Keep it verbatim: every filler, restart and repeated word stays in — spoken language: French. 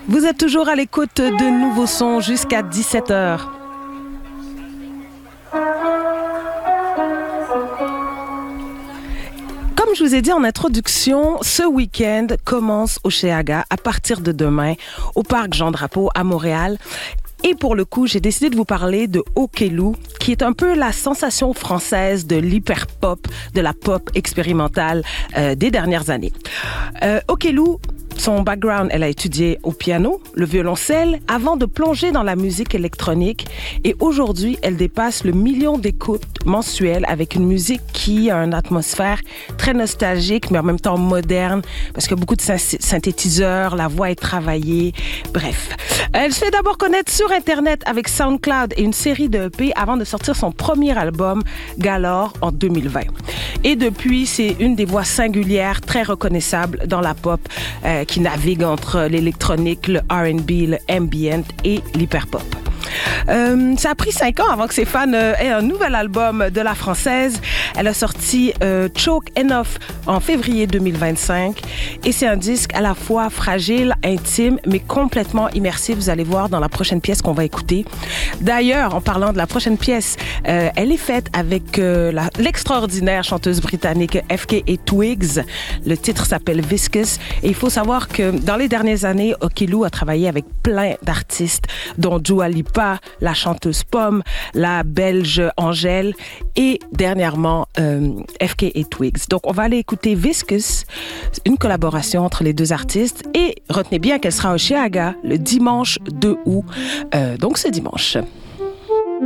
Vous êtes toujours à l'écoute de Nouveaux Sons jusqu'à dix-sept heures. Comme je vous ai dit en introduction, ce week-end commence au Cheaga à partir de demain au Parc Jean-Drapeau à Montréal. Et pour le coup, j'ai décidé de vous parler de Okello, qui est un peu la sensation française de l'hyper-pop, de la pop expérimentale euh, des dernières années. Euh, Okello, son background, elle a étudié au piano, le violoncelle, avant de plonger dans la musique électronique. Et aujourd'hui, elle dépasse le million d'écoutes mensuelles avec une musique qui a une atmosphère très nostalgique, mais en même temps moderne, parce qu'il y a beaucoup de synthétiseurs, la voix est travaillée, bref. Elle se fait d'abord connaître sur Internet avec SoundCloud et une série de E P avant de sortir son premier album, Galore, en deux mille vingt. Et depuis, c'est une des voix singulières, très reconnaissables dans la pop, euh, qui navigue entre l'électronique, le R and B, le ambient et l'hyperpop. Euh, ça a pris cinq ans avant que ses fans euh, aient un nouvel album de la française. Elle a sorti euh, Choke Enough en février deux mille vingt-cinq et c'est un disque à la fois fragile, intime, mais complètement immersif. Vous allez voir dans la prochaine pièce qu'on va écouter. D'ailleurs, en parlant de la prochaine pièce, euh, elle est faite avec euh, la, l'extraordinaire chanteuse britannique F K A Twigs. Le titre s'appelle Viscous et il faut savoir que dans les dernières années, Okello a travaillé avec plein d'artistes, dont Dua Lipa, la chanteuse Pomme, la belge Angèle et dernièrement euh, F K A Twigs. Donc on va aller écouter Viscous, une collaboration entre les deux artistes et retenez bien qu'elle sera au Cheaga le dimanche deux août, euh, donc ce dimanche.